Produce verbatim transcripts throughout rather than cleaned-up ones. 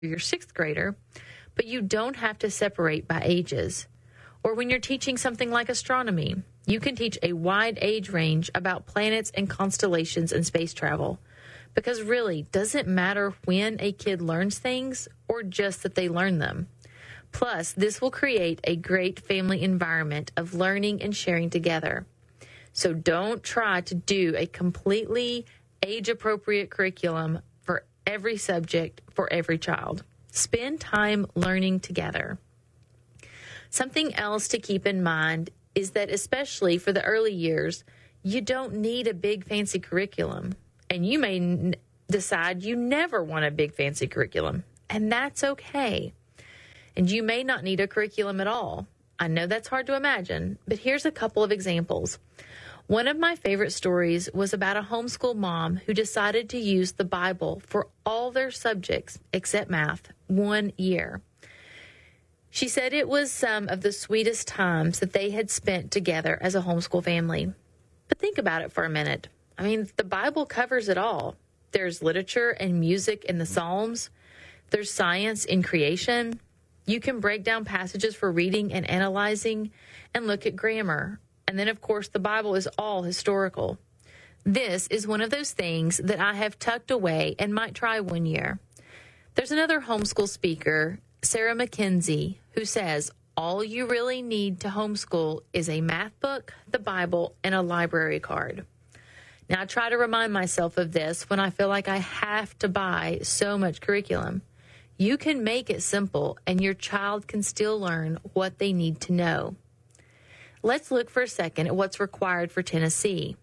your sixth grader, but you don't have to separate by ages. Or when you're teaching something like astronomy, you can teach a wide age range about planets and constellations and space travel. Because really, does it matter when a kid learns things or just that they learn them? Plus, this will create a great family environment of learning and sharing together. So don't try to do a completely age-appropriate curriculum for every subject for every child. Spend time learning together. Something else to keep in mind is that especially for the early years, you don't need a big fancy curriculum. And you may n- decide you never want a big fancy curriculum, and that's okay. And you may not need a curriculum at all. I know that's hard to imagine, but here's a couple of examples. One of my favorite stories was about a homeschool mom who decided to use the Bible for all their subjects except math one year. She said it was some of the sweetest times that they had spent together as a homeschool family. But think about it for a minute. I mean, the Bible covers it all. There's literature and music in the Psalms. There's science in creation. You can break down passages for reading and analyzing and look at grammar. And then, of course, the Bible is all historical. This is one of those things that I have tucked away and might try one year. There's another homeschool speaker, Sarah McKenzie, who says all you really need to homeschool is a math book, the Bible, and a library card. Now, I try to remind myself of this when I feel like I have to buy so much curriculum. You can make it simple, and your child can still learn what they need to know. Let's look for a second at what's required for Tennessee.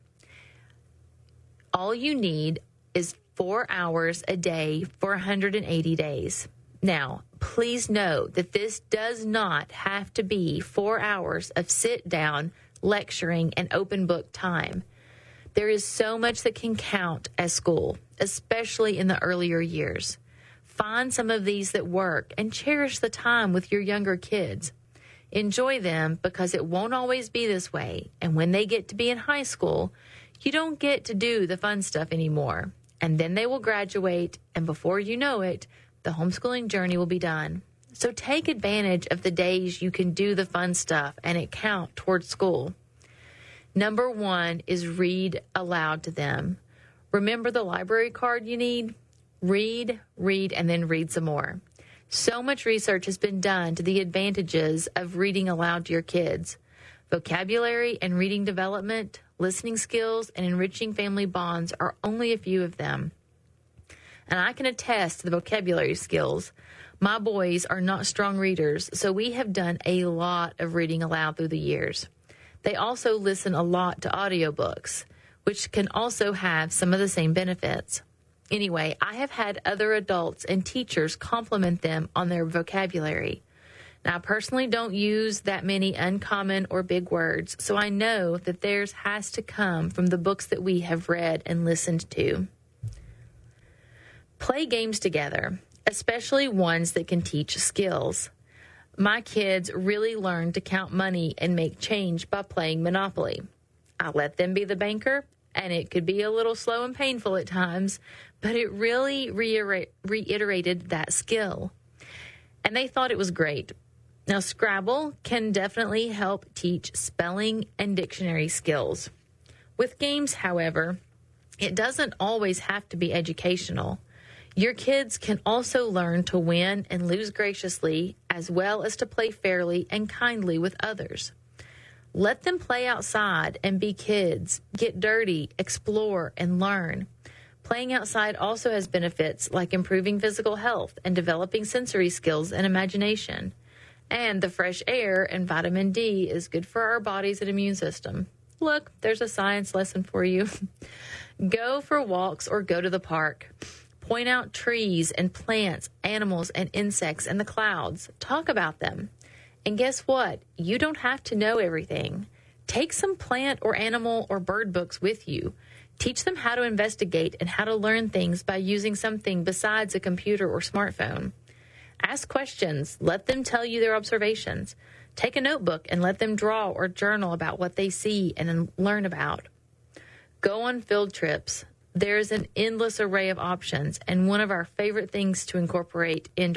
All you need is four hours a day for one hundred eighty days. Now, please note that this does not have to be four hours of sit-down, lecturing, and open book time. There is so much that can count as school, especially in the earlier years. Find some of these that work and cherish the time with your younger kids. Enjoy them because it won't always be this way. And when they get to be in high school, you don't get to do the fun stuff anymore. And then they will graduate, and before you know it, the homeschooling journey will be done. So take advantage of the days you can do the fun stuff and it count towards school. Number one is read aloud to them. Remember the library card you need? Read, read, and then read some more. So much research has been done to the advantages of reading aloud to your kids. Vocabulary and reading development, listening skills, and enriching family bonds are only a few of them. And I can attest to the vocabulary skills. My boys are not strong readers, so we have done a lot of reading aloud through the years. They also listen a lot to audiobooks, which can also have some of the same benefits. Anyway, I have had other adults and teachers compliment them on their vocabulary. Now, I personally don't use that many uncommon or big words, so I know that theirs has to come from the books that we have read and listened to. Play games together, especially ones that can teach skills. My kids really learn to count money and make change by playing Monopoly. I let them be the banker, and it could be a little slow and painful at times, but it really reiter- reiterated that skill. And they thought it was great. Now, Scrabble can definitely help teach spelling and dictionary skills. With games, however, it doesn't always have to be educational. Your kids can also learn to win and lose graciously, as well as to play fairly and kindly with others. Let them play outside and be kids, get dirty, explore, and learn. Playing outside also has benefits like improving physical health and developing sensory skills and imagination. And the fresh air and vitamin D is good for our bodies and immune system. Look, there's a science lesson for you. Go for walks or go to the park. Point out trees and plants, animals and insects and the clouds. Talk about them. And guess what? You don't have to know everything. Take some plant or animal or bird books with you. Teach them how to investigate and how to learn things by using something besides a computer or smartphone. Ask questions. Let them tell you their observations. Take a notebook and let them draw or journal about what they see and learn about. Go on field trips. There's an endless array of options, and one of our favorite things to incorporate into